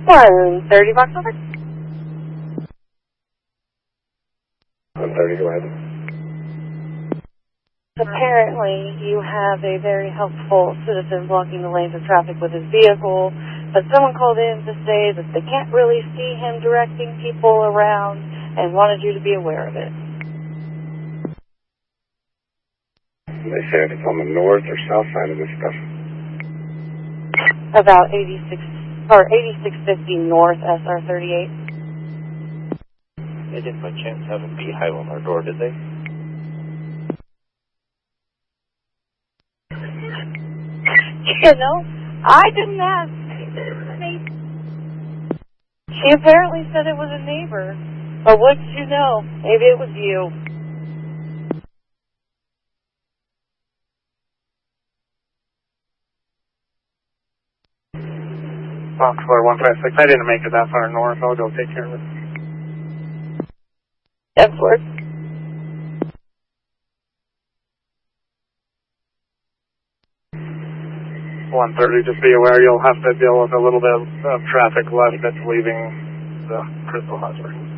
130 box over. 130, go ahead. Apparently, you have a very helpful citizen blocking the lanes of traffic with his vehicle, but someone called in to say that they can't really see him directing people around and wanted you to be aware of it. They said it's on the north or south side of this stuff. About 8650 north SR 38. They didn't by chance have a beehive on their door, did they? You know, I didn't ask. She apparently said it was a neighbor. But what did you know? Maybe it was you. Box 4156. I didn't make it that far north. I'll go take care of it. Of course. 130, just be aware you'll have to deal with a little bit of traffic left that's leaving the Crystal Harbor.